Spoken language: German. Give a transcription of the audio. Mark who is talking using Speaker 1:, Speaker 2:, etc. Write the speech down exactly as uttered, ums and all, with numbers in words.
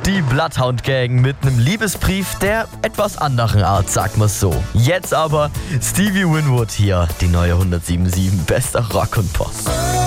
Speaker 1: Die Bloodhound Gang mit einem Liebesbrief der etwas anderen Art, sagt man so. Jetzt aber Stevie Winwood hier, die neue hundertsieben Komma sieben, bester Rock und Pop.